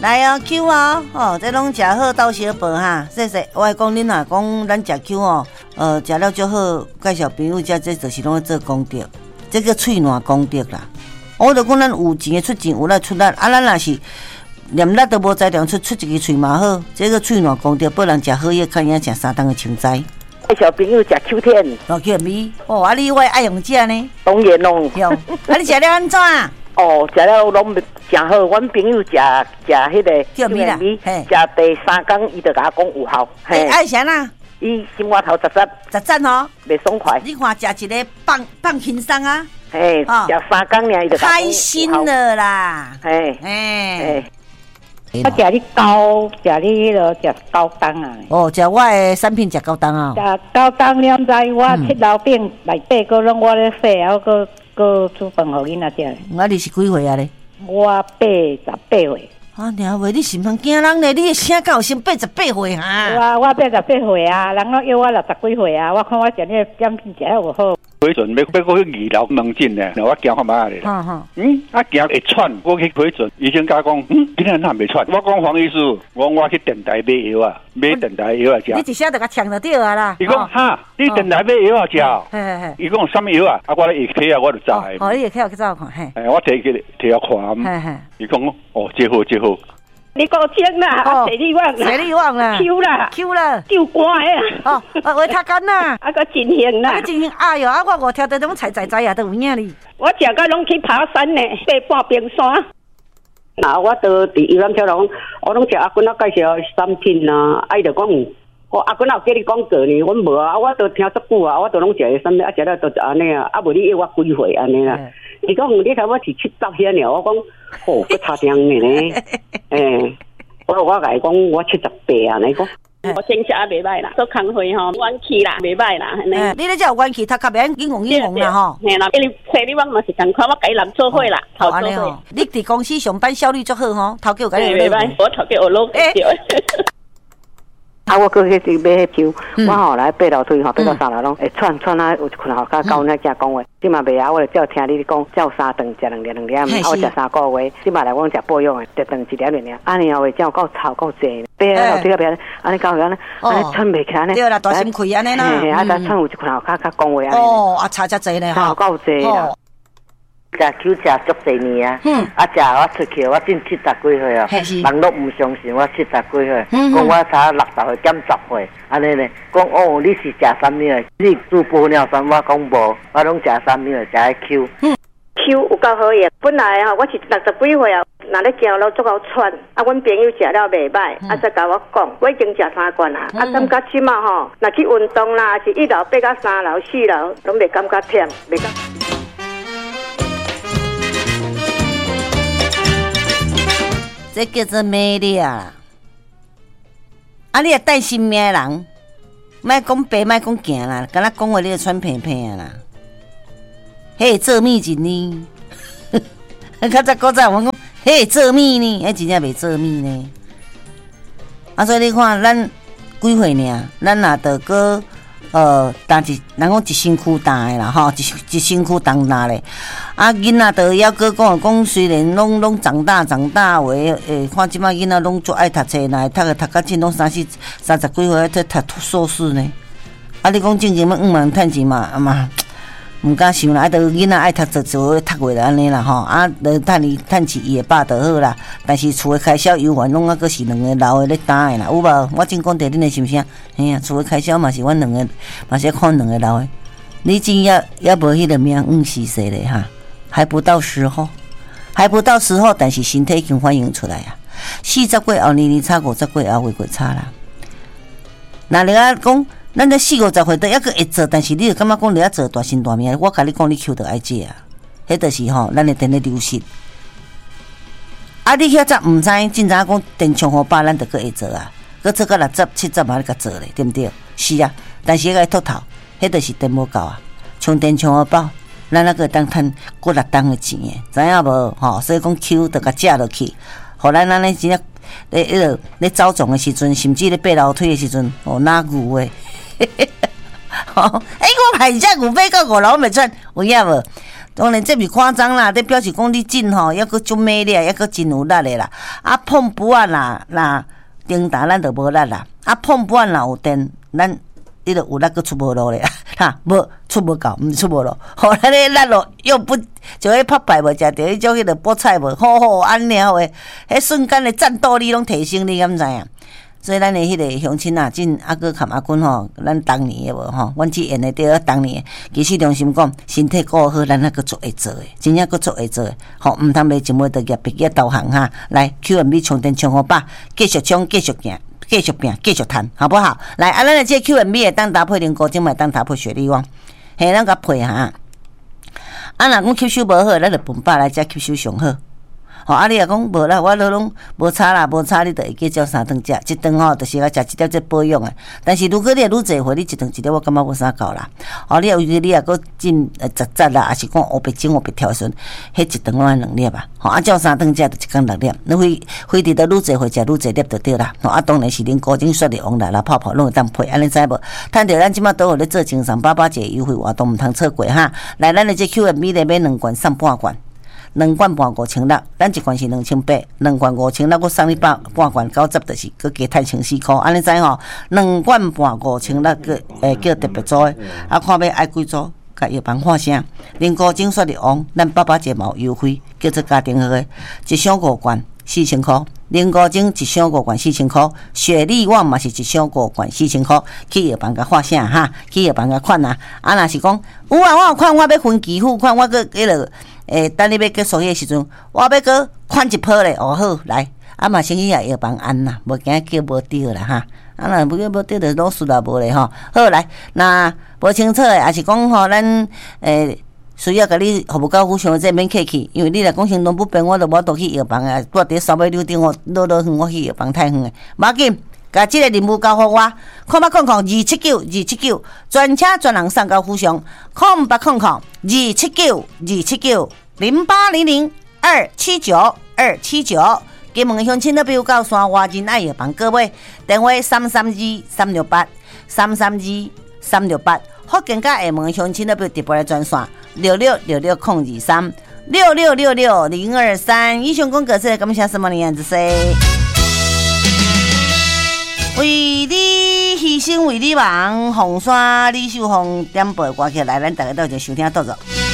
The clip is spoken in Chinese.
来哦 ，Q 哦，哦，这拢食好豆小宝哈，谢谢。我会讲恁若讲咱食 Q 哦，食了就好，介绍朋友食，这就是拢做功德，这个喙暖功德啦。我就讲咱有钱的出钱，有力出力，啊，咱若是连力都无才调出一个喙嘛好，这个喙暖功德，不人食好嘢，看人食3顿的青菜。 介绍朋友食 Q 天， 哦 Q 米，哦，啊你我爱用这呢？ 当然咯。 用，啊你食了安怎？ 哦，食了拢真好。阮朋友食迄个 Q 米啦， 食第3天，伊就甲我讲有效。 嘿，爱啥啦？ 伊心肝头 10哦， 袂爽快。 你看食一个放轻松啊！ 嘿，食3天尔，伊就开心了啦！ 嘿， 哎， 我食你高，食你迄个食高档啊！ 哦，食我的产品食高档啊！ 食高档了，在我铁楼顶内底个拢我咧洗，还个煮饭互囡仔食。 你是几岁啊咧？ 我88岁。 啊，娘喂，你是毋通惊人咧？你的声敢有先88岁哈？ 我88岁啊，人拢约我60几岁啊，我看我食你点心食了有好。 回准要过去2楼门诊呢，我惊看嘛咧。行会喘，我去回准，医生甲我讲，今日哪袂喘？我讲黄医师，我去电台买药啊，买电台药啊食。 你一下就甲呛到对啊啦。 伊讲哈，你电台买药啊食？伊讲什么药啊？啊，我咧下起啊，我就知。 哦，你下起我去走看，嘿。 我摕去看，伊讲哦，这好。 你高清啦，水力旺啦，Q 啦，救肝的啦，维他干啦， 啊个真香啦， 真香！哎哟，啊我听到种菜啊，都有影哩。 我食到拢去爬山呢，爬半冰山。那我都伫游览车拢，我拢食阿君仔介绍产品啊，伊就讲，阿君仔有叫你讲过呢，阮无啊，我都听足久啊，我都拢食诶产品，啊食了都安尼啊，啊无你约我几岁安尼啦？伊讲你头我是70遐尔，我讲哦，不差点的呢，我甲伊讲我78啊，你讲。我成绩也袂歹啦，做工会吼，元气啦，袂歹啦，你咧才有元气，读较袂紧红啦吼。 嘿啦，因为找你我嘛是共款，我甲伊人做伙啦，头做伙。 你伫公司上班效率足好吼，头家有甲你袂歹，我头家学落对。啊，我过去是买迄酒，我吼来爬楼梯吼，爬到3楼拢会喘啊，有困好甲高那只讲话，即嘛袂晓，我就照听你讲，照3顿食2点，我食3个月，即嘛来我食保养的，一顿1点，安尼后会照够臭够济，爬楼梯那边，安尼搞安尼喘袂起安尼。 对啦，大心亏安尼啦。 啊，但喘有一困好甲讲话安尼。 哦，啊，差遮济呢吼。 够济啦。 食酒食足侪年啊！食我出去，我真70几岁啊！人都唔相信我70几岁，讲我差60岁减10岁，安尼呢？讲哦，你是食啥物的？你做玻尿酸，我讲无，我拢食啥物的？食迄 Q。Q 有够好用，本来我是60几岁啊，若咧行路足够喘，啊，阮朋友食了袂歹，才甲我讲，我已经食3罐啊，感觉即嘛吼，若去运动啦，是1楼爬到3楼、4楼，拢袂感觉忝，袂感。 这叫做美丽啊！啊，你也担心命的人，莫讲白，莫讲行啦，敢若讲话你就喘屁屁啊啦！嘿，做蜜真呢？较早古早我讲，嘿，做蜜呢？真正袂做蜜呢？啊，所以你看，咱几岁呢？咱若得个但是人讲一身躯重的啦，吼，一身躯重大咧。啊，囡仔都要个讲，虽然拢长大话，看即摆囡仔拢足爱读册，若会读到真拢30几岁在读硕士呢。啊，你讲正经要5万趁钱嘛，毋敢想啦，啊，都囡仔爱读就会读过来安尼啦吼，啊，就趁钱伊会饱就好啦。但是厝的开销有限，拢还是2个老的咧担的啦，有无？我真讲伫恁的心声，嘿啊，厝的开销嘛是阮2个，嘛是看2个老的。你真也无迄个命死死咧哈，还不到时候，但是身体已经反映出来啊。40岁后年差，50岁后月差啦。那你啊讲。咱在40、50岁都还佫会做，但是你就感觉讲你要做大身大命，我甲你讲，你 Q 就爱这啊，迄就是吼，咱的电力流失。啊，你遐早毋知，真早讲电充互饱，咱就佫会做啊，佫做到60、70嘛，你甲做咧，对不对？是啊，但是迄个秃头，迄就是电无够啊，充电充互饱，咱那个当趁过6档的钱诶，知影无？吼，所以讲 Q 就甲食落去，互咱安尼真正咧走总的时阵，甚至咧爬楼梯的时阵，哪牛诶？我害只牛爬到5楼袂喘，有影无？ 当然这袂夸张啦，这表示讲你真吼，抑阁足美丽，抑阁真有力的啦。啊，碰不啊啦，电打咱就无力啦。啊，碰不啊若有电，咱伊就有力阁出无路咧，哈，无出无够，毋出无路。吼，咱咧力路又不就迄拍牌无食着迄种迄个菠菜无，好安尼话，迄瞬间的战斗力拢提升，你敢知影？所以咱的迄个乡亲啊，真阿哥含阿君吼，咱当年的无吼，阮去演的对，当年其实良心讲，身体顾好，咱还阁做会做的，真正阁做会做的，吼，毋通袂一มื้就业别个导航哈，来 QMB 充电充好吧，继续冲，继续行。继续拼，继续赚，好不好？来，咱的这 QMB 会当搭配灵果精，嘛当搭配雪莉旺，嘿，咱甲配哈。若讲吸收无好，咱就分百来才吸收上好。吼，你若讲无啦，我拢无差啦，无差，你就会记照3顿食，一顿吼就是要食一粒这保养的。但是如果你愈侪回，你一顿一粒，我感觉无啥够啦。你有你也搁进杂啦，还是讲乌白精、乌白条顺，迄一顿拢2粒吧。照3顿食就一天6粒，你回伫到愈侪回食愈侪粒就对啦。当然是恁高精雪莉旺啦，泡拢会当配，安尼知无？趁着咱即马都有咧做精神爸爸节优惠活动，毋通错过哈。来，咱的这 QMB 咧买2罐送半罐。2罐半5,600，咱一罐是2,800，2罐5,600，我送你半罐90，就是佮加趁1,400块，安尼知吼？2罐半5,600个叫特别组的，看要爱几组，甲药房喊声。灵果精雪莉旺，咱爸爸节毛优惠，叫做家庭号的，1箱5罐4,000块。灵果精1箱5罐4,000块，雪莉旺嘛是1箱5罐4,000块，去药房甲喊声哈，去药房甲款啊。若是讲有啊，我有款，我要分期付款，我佮迄落。等你要结束迄个时阵，我要搁款一波咧，好来，嘛先去药房按啦，无惊叫无着啦哈。若无叫无着就老师啦无咧吼。好来，若无清楚诶，也是讲吼，咱需要甲你服务到互相，这免客气，因为你若讲行动不便，我就无倒去药房啊，住伫3尾溜顶哦，老远我去药房太远诶，无要紧。甲即个任务交互我，0800-279-279，专车专人送到府上，0800-279-279，0800-279-279。金门乡亲的朋友到山外人爱药房各位，电话332-368，332-368。福建甲厦门乡亲的朋友直播来专线6666-023，6666-023。以上讲各位，感谢什么的样子说。为你牺牲，为你忙，红山李秀凤点播歌曲来，咱大家到一收听，到着。